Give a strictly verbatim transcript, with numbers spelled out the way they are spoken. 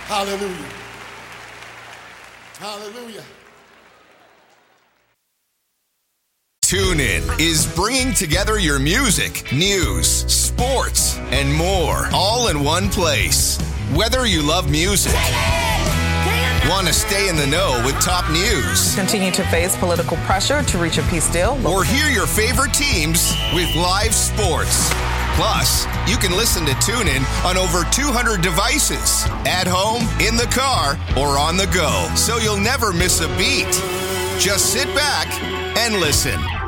Hallelujah. Hallelujah. TuneIn is bringing together your music, news, sports, and more, all in one place. Whether you love music, want to stay in the know with top news, continue to face political pressure to reach a peace deal, or hear your favorite teams with live sports. Plus, you can listen to TuneIn on over two hundred devices, at home, in the car, or on the go, so you'll never miss a beat. Just sit back and listen.